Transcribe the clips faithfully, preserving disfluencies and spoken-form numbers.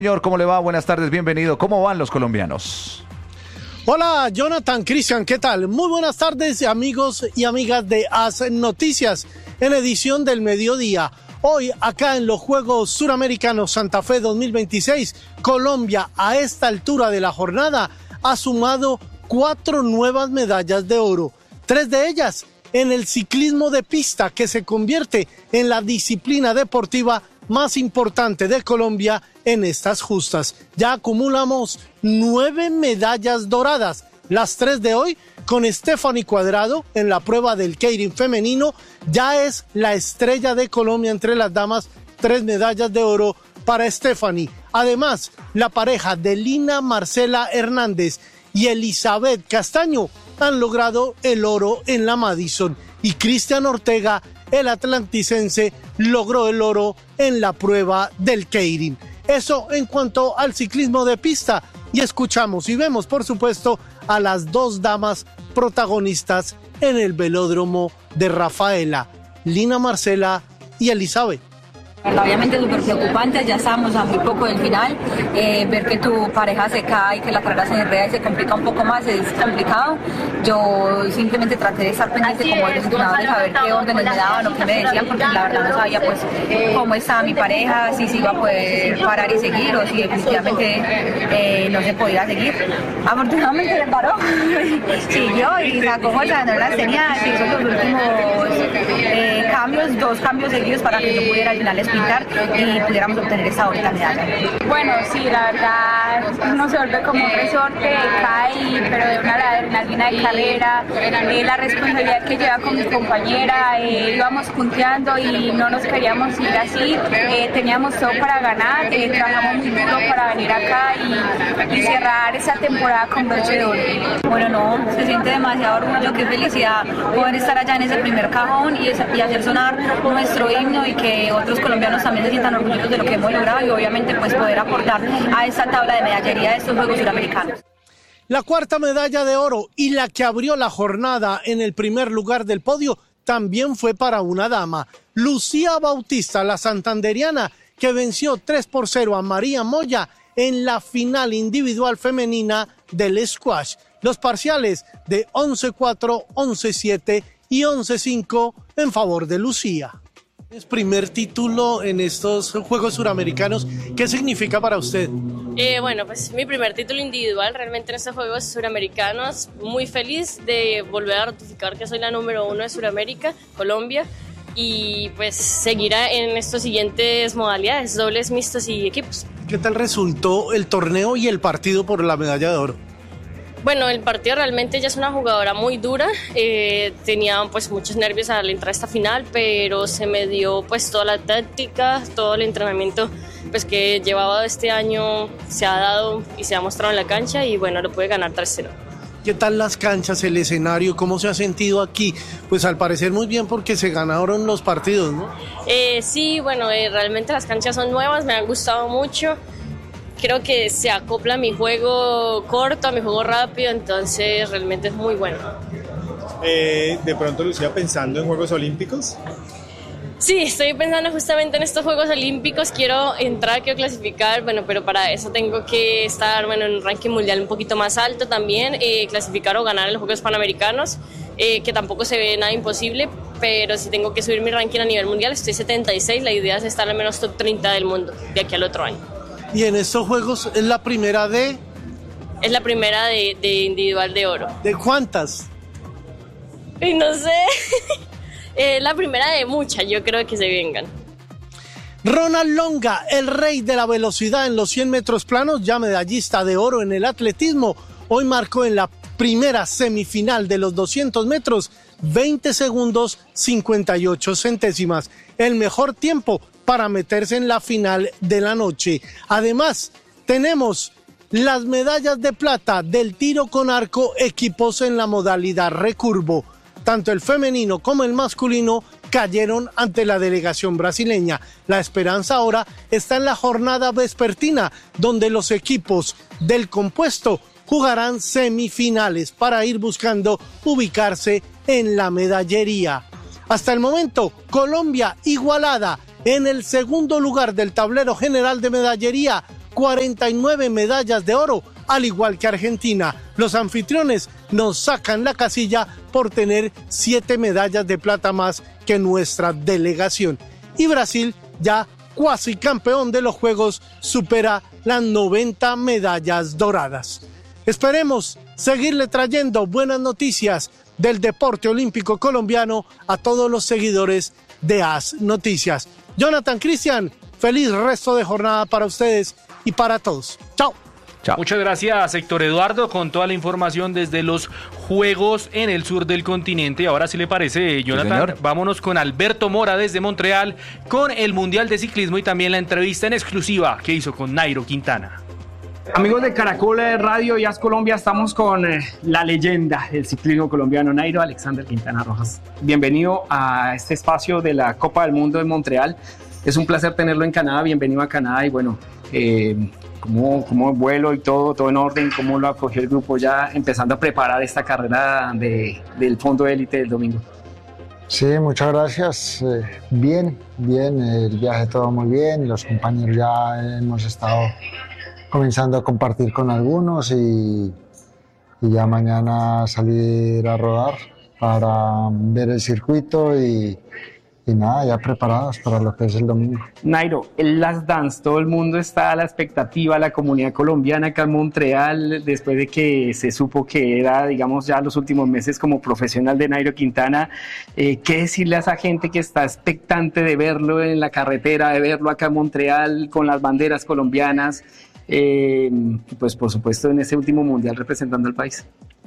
Señor, ¿cómo le va? Buenas tardes, bienvenido. ¿Cómo van los colombianos? Hola, Jonathan, Cristian, ¿qué tal? Muy buenas tardes, amigos y amigas de As Noticias, en edición del mediodía. Hoy, acá en los Juegos Suramericanos Santa Fe dos mil veintiséis, Colombia, a esta altura de la jornada, ha sumado cuatro nuevas medallas de oro. Tres de ellas en el ciclismo de pista, que se convierte en la disciplina deportiva más importante de Colombia en estas justas. Ya acumulamos nueve medallas doradas, las tres de hoy con Stephanie Cuadrado en la prueba del keirin femenino. Ya es la estrella de Colombia entre las damas, tres medallas de oro para Stephanie. Además, la pareja de Lina Marcela Hernández y Elizabeth Castaño han logrado el oro en la Madison, y Cristian Ortega, el atlanticense, logró el oro en la prueba del keirin. Eso en cuanto al ciclismo de pista, y escuchamos y vemos, por supuesto, a las dos damas protagonistas en el velódromo de Rafaela, Lina Marcela y Elizabeth. Obviamente súper preocupante, ya estamos a muy poco del final, eh, ver que tu pareja se cae y que la carrera se enreda y se complica un poco más, es complicado. Yo simplemente traté de estar pendiente como de los entrenadores, a ver qué órdenes me daban o qué me decían, porque la verdad no sabía pues cómo estaba mi pareja, si se iba a poder parar y seguir o si definitivamente eh, no se podía seguir. Afortunadamente le paró, siguió y sacó fuerza, no las tenía, hizo los últimos eh, cambios, dos cambios seguidos para que yo pudiera al final pintar y pudiéramos obtener esa bonita medalla. Bueno, sí, la verdad, uno se vuelve como un resorte, cae, pero de una adrenalina de carrera, eh, la responsabilidad que lleva con mi compañera, eh, íbamos punteando y no nos queríamos ir así, eh, teníamos todo para ganar, eh, trabajamos muy duro para venir acá y, y cerrar esa temporada con broche de oro. Bueno, no, se siente demasiado orgullo, qué felicidad poder estar allá en ese primer cajón y, y hacer sonar nuestro himno y que otros colombianos también se sientan orgullosos de lo que hemos logrado y obviamente pues poder aportar a esa tabla de medallería de estos Juegos Suramericanos. La cuarta medalla de oro y la que abrió la jornada en el primer lugar del podio también fue para una dama, Lucía Bautista, la santanderiana, que venció tres por cero a María Moya en la final individual femenina del squash. Los parciales de once cuatro, once siete y once cinco en favor de Lucía. Es primer título en estos Juegos Suramericanos. ¿Qué significa para usted? Eh, bueno, pues mi primer título individual realmente en estos Juegos Suramericanos. Muy feliz de volver a ratificar que soy la número uno de Suramérica, Colombia. Y pues seguirá en estas siguientes modalidades, dobles, mixtos y equipos. ¿Qué tal resultó el torneo y el partido por la medalla de oro? Bueno, el partido realmente ella es una jugadora muy dura, eh, tenía pues muchos nervios al entrar a esta final, pero se me dio pues toda la táctica, todo el entrenamiento pues que llevaba este año se ha dado y se ha mostrado en la cancha y bueno, lo pude ganar tres cero. ¿Qué tal las canchas, el escenario? ¿Cómo se ha sentido aquí? Pues al parecer muy bien porque se ganaron los partidos, ¿no? Eh, sí, bueno, eh, realmente las canchas son nuevas, me han gustado mucho. Creo que se acopla a mi juego corto, a mi juego rápido, entonces realmente es muy bueno. Eh, de pronto, Lucía, pensando en Juegos Olímpicos. Sí, estoy pensando justamente en estos Juegos Olímpicos, quiero entrar, quiero clasificar, bueno, pero para eso tengo que estar bueno, en un ranking mundial un poquito más alto también, eh, clasificar o ganar en los Juegos Panamericanos, eh, que tampoco se ve nada imposible, pero si tengo que subir mi ranking a nivel mundial, estoy setenta y seis, la idea es estar al menos top treinta del mundo de aquí al otro año. Y en estos Juegos es la primera de... Es la primera de, de individual de oro. ¿De cuántas? Y no sé... Es la primera de muchas, yo creo que se vengan. Ronald Longa, el rey de la velocidad en los cien metros planos, ya medallista de oro en el atletismo, hoy marcó en la primera semifinal de los doscientos metros veinte segundos cincuenta y ocho centésimas, el mejor tiempo para meterse en la final de la noche. Además, tenemos las medallas de plata del tiro con arco equipos en la modalidad recurvo. Tanto el femenino como el masculino cayeron ante la delegación brasileña. La esperanza ahora está en la jornada vespertina, donde los equipos del compuesto jugarán semifinales para ir buscando ubicarse en la medallería. Hasta el momento, Colombia igualada en el segundo lugar del tablero general de medallería cuarenta y nueve medallas de oro, al igual que Argentina. Los anfitriones nos sacan la casilla por tener siete medallas de plata más que nuestra delegación. Y Brasil, ya cuasi campeón de los Juegos, supera las noventa medallas doradas. Esperemos seguirle trayendo buenas noticias del deporte olímpico colombiano a todos los seguidores de As Noticias. Jonathan Cristian, feliz resto de jornada para ustedes y para todos. Chao. Chao. Muchas gracias, Héctor Eduardo, con toda la información desde los Juegos en el sur del continente. Ahora, si le parece, Jonathan, sí, vámonos con Alberto Mora desde Montreal con el Mundial de Ciclismo y también la entrevista en exclusiva que hizo con Nairo Quintana. Amigos de Caracol Radio y As Colombia, estamos con eh, la leyenda del ciclismo colombiano, Nairo Alexander Quintana Rojas. Bienvenido a este espacio de la Copa del Mundo en Montreal. Es un placer tenerlo en Canadá. Bienvenido a Canadá y bueno, eh, cómo, cómo vuelo y todo, todo en orden, cómo lo acogió el grupo ya empezando a preparar esta carrera de, del fondo élite del domingo. Sí, muchas gracias. Eh, bien, bien, el viaje todo muy bien, los compañeros ya hemos estado comenzando a compartir con algunos y, y ya mañana salir a rodar para ver el circuito y, y nada, ya preparados para lo que es el domingo. Nairo, el Last Dance, todo el mundo está a la expectativa, la comunidad colombiana acá en Montreal, después de que se supo que era, digamos, ya los últimos meses como profesional de Nairo Quintana. Eh, ¿Qué decirle a esa gente que está expectante de verlo en la carretera, de verlo acá en Montreal con las banderas colombianas? Eh, pues por supuesto en ese último mundial representando al país.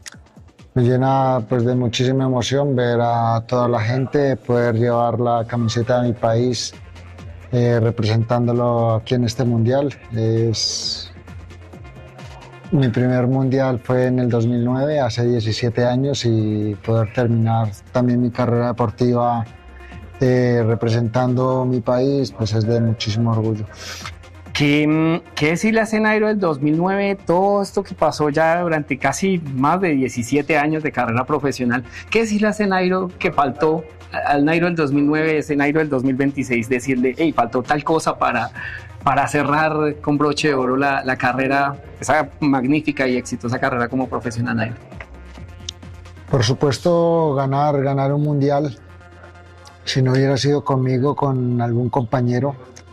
Me llena pues de muchísima emoción ver a toda la gente, poder llevar la camiseta de mi país eh, representándolo aquí en este mundial. Es... Mi primer mundial fue en el dos mil nueve, hace diecisiete años, y poder terminar también mi carrera deportiva eh, representando mi país pues es de muchísimo orgullo. ¿Qué, ¿Qué decirle a Nairo del dos mil nueve, todo esto que pasó ya durante casi más de diecisiete años de carrera profesional? ¿Qué decirle a Nairo que faltó al Nairo del dos mil nueve, ese Nairo del dos mil veintiséis? Decirle, hey, faltó tal cosa para, para cerrar con broche de oro la, la carrera, esa magnífica y exitosa carrera como profesional, Nairo. Por supuesto, ganar, ganar un mundial. Si no hubiera sido conmigo, con algún compañero,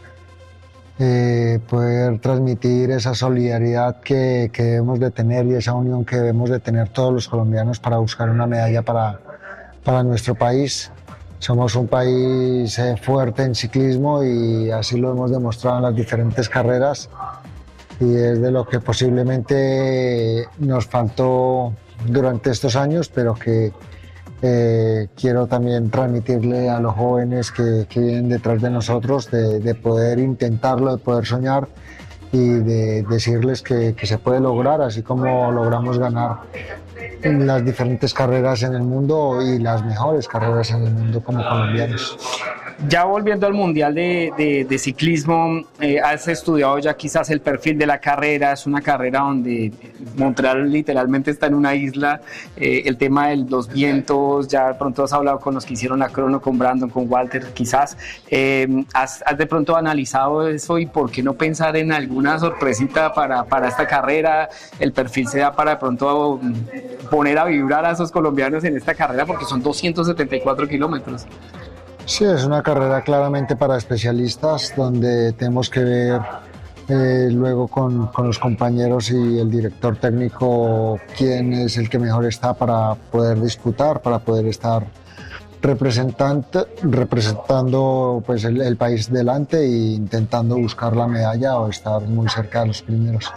Eh, poder transmitir esa solidaridad que, que debemos de tener y esa unión que debemos de tener todos los colombianos para buscar una medalla para, para nuestro país. Somos un país eh, fuerte en ciclismo y así lo hemos demostrado en las diferentes carreras, y es de lo que posiblemente nos faltó durante estos años, pero que Eh, quiero también transmitirle a los jóvenes que, que vienen detrás de nosotros de, de poder intentarlo, de poder soñar y de decirles que, que se puede lograr, así como logramos ganar las diferentes carreras en el mundo y las mejores carreras en el mundo como colombianos. Ya volviendo al Mundial de, de, de Ciclismo, eh, has estudiado ya quizás el perfil de la carrera. Es una carrera donde Montreal literalmente está en una isla, eh, el tema de los vientos, ya de pronto has hablado con los que hicieron la crono, con Brandon, con Walter quizás, eh, has, has de pronto analizado eso y por qué no pensar en alguna sorpresita para, para esta carrera. El perfil se da para de pronto poner a vibrar a esos colombianos en esta carrera, porque son doscientos setenta y cuatro kilómetros. Sí, es una carrera claramente para especialistas, donde tenemos que ver eh, luego con, con los compañeros y el director técnico quién es el que mejor está para poder disputar, para poder estar representante, representando pues, el, el país delante e intentando buscar la medalla o estar muy cerca de los primeros.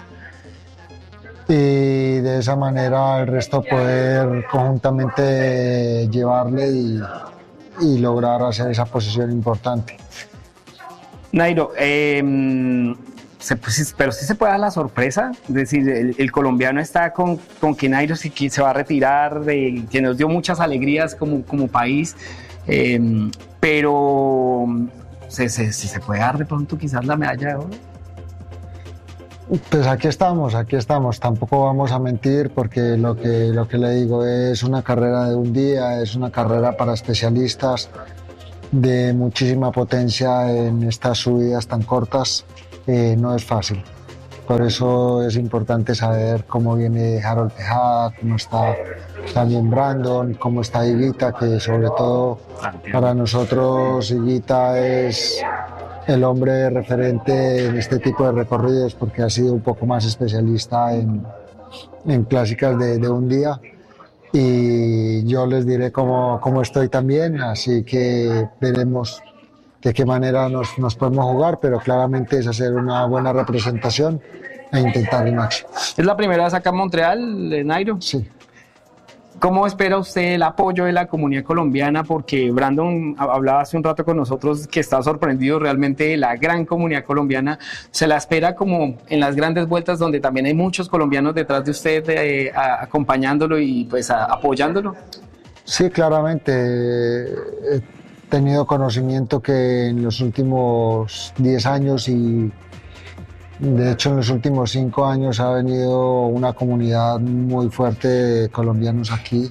Y de esa manera el resto poder conjuntamente llevarle y y lograr hacer esa posición importante. Nairo, eh, se, pues, pero sí se puede dar la sorpresa, es decir, el, el colombiano está con, con que Nairo se, se va a retirar, de, que nos dio muchas alegrías como, como país, eh, pero se, se, se puede dar de pronto quizás la medalla de oro. Pues aquí estamos, aquí estamos. Tampoco vamos a mentir, porque lo que, lo que le digo es una carrera de un día, es una carrera para especialistas de muchísima potencia en estas subidas tan cortas. Eh, no es fácil. por eso es importante saber cómo viene Harold Tejada, cómo está también Brandon, cómo está Higuita, que sobre todo para nosotros Higuita es el hombre referente en este tipo de recorridos porque ha sido un poco más especialista en, en clásicas de, de un día. Y yo les diré cómo, cómo estoy también, así que veremos de qué manera nos, nos podemos jugar, pero claramente es hacer una buena representación e intentar el máximo. ¿Es la primera vez acá en Montreal, Nairo? Sí. ¿Cómo espera usted el apoyo de la comunidad colombiana? Porque Brandon hablaba hace un rato con nosotros que está sorprendido realmente de la gran comunidad colombiana. ¿Se la espera como en las grandes vueltas donde también hay muchos colombianos detrás de usted eh, a, acompañándolo y pues a, apoyándolo? Sí, claramente. He tenido conocimiento que en los últimos diez años y de hecho en los últimos cinco años ha venido una comunidad muy fuerte de colombianos aquí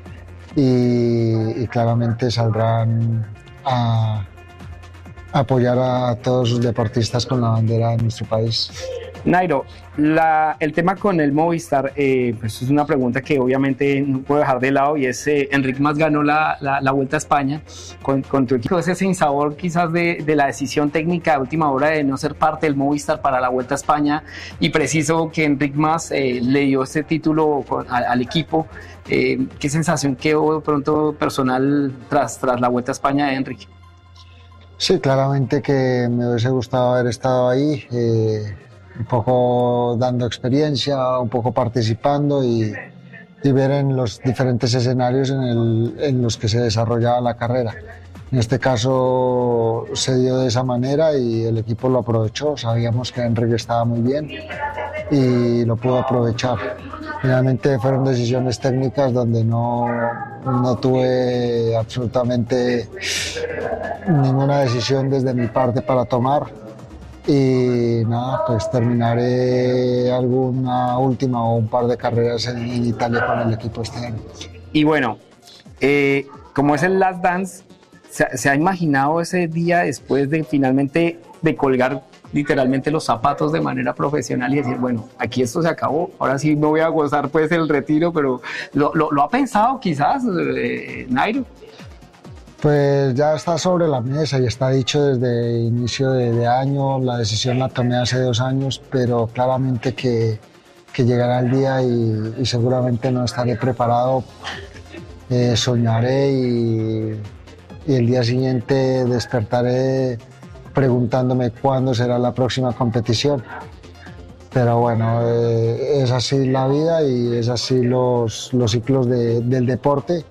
y, y claramente saldrán a, a apoyar a todos sus deportistas con la bandera de nuestro país. Nairo, la, el tema con el Movistar, eh, pues es una pregunta que obviamente no puedo dejar de lado y es, eh, Enric Mas ganó la, la, la Vuelta a España con, con tu equipo. Ese sinsabor quizás de, de la decisión técnica de última hora de no ser parte del Movistar para la Vuelta a España y preciso que Enric Mas eh, le dio este título con, a, al equipo. Eh, ¿Qué sensación quedó de pronto personal tras, tras la Vuelta a España de Enric? Sí, claramente que me hubiese gustado haber estado ahí. Eh... un poco dando experiencia, un poco participando y, y ver en los diferentes escenarios en, el, en los que se desarrollaba la carrera. En este caso se dio de esa manera y el equipo lo aprovechó. Sabíamos que Enric estaba muy bien y lo pudo aprovechar. Finalmente fueron decisiones técnicas donde no, no tuve absolutamente ninguna decisión desde mi parte para tomar. Y nada, pues terminaré alguna última o un par de carreras en, en Italia con el equipo este año. Y bueno, eh, como es el Last Dance, ¿se, se ha imaginado ese día después de finalmente de colgar literalmente los zapatos de manera profesional y decir, bueno, aquí esto se acabó, ahora sí me voy a gozar pues el retiro, pero ¿lo, lo, lo ha pensado quizás, eh, Nairo? Pues ya está sobre la mesa y está dicho desde inicio de, de año, la decisión la tomé hace dos años, pero claramente que, que llegará el día y, y seguramente no estaré preparado, eh, soñaré y, y el día siguiente despertaré preguntándome cuándo será la próxima competición. Pero bueno, eh, es así la vida y es así los, los ciclos de, del deporte.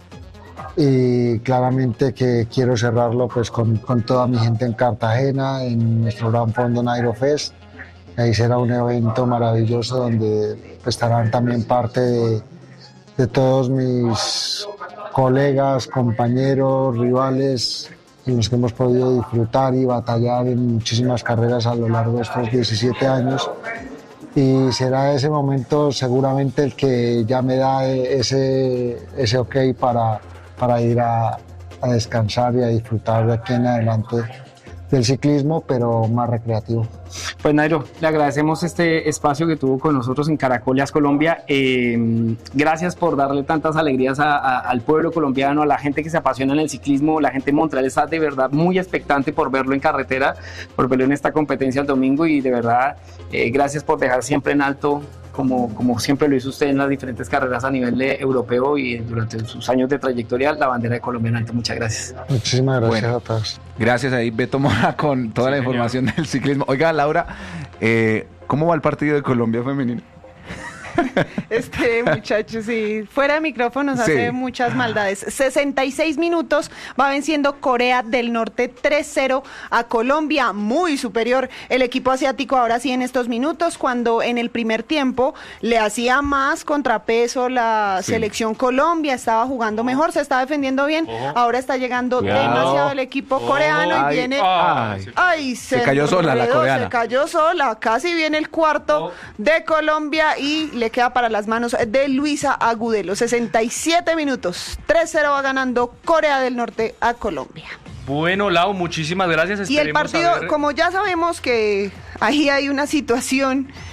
Y claramente que quiero cerrarlo pues con, con toda mi gente en Cartagena, en nuestro gran fondo Nairo Fest. Ahí será un evento maravilloso donde estarán también parte de, de todos mis colegas, compañeros, rivales, en los que hemos podido disfrutar y batallar en muchísimas carreras a lo largo de estos diecisiete años. Y será ese momento seguramente el que ya me da ese, ese ok para para ir a, a descansar y a disfrutar de aquí en adelante del ciclismo, pero más recreativo. Pues Nairo, le agradecemos este espacio que tuvo con nosotros en Caracoleas Colombia. Eh, gracias por darle tantas alegrías a, a, al pueblo colombiano, a la gente que se apasiona en el ciclismo. La gente de Montreal está de verdad muy expectante por verlo en carretera, por verlo en esta competencia el domingo y de verdad eh, gracias por dejar siempre en alto Como, como siempre lo hizo usted en las diferentes carreras a nivel de europeo y durante sus años de trayectoria, la bandera de Colombia en alto. Muchas gracias. Muchísimas gracias bueno, a todos. Gracias ahí, Beto Mora, con toda sí, la información señor. del ciclismo. Oiga, Laura, eh, ¿cómo va el partido de Colombia femenino? Este muchacho, sí, fuera de micrófonos hace sí. muchas maldades. sesenta y seis minutos, va venciendo Corea del Norte tres cero a Colombia, muy superior el equipo asiático ahora sí en estos minutos, cuando en el primer tiempo le hacía más contrapeso la sí. selección Colombia, estaba jugando mejor, se estaba defendiendo bien, oh. ahora está llegando Cuidado. demasiado el equipo oh. coreano y ay, viene, ay, ay se, se cayó sola la coreana. Se cayó sola, casi viene el cuarto oh. de Colombia y le queda para las manos de Luisa Agudelo. sesenta y siete minutos, tres cero va ganando Corea del Norte a Colombia. Bueno, Lau, muchísimas gracias. Y el partido, como ya sabemos que ahí hay una situación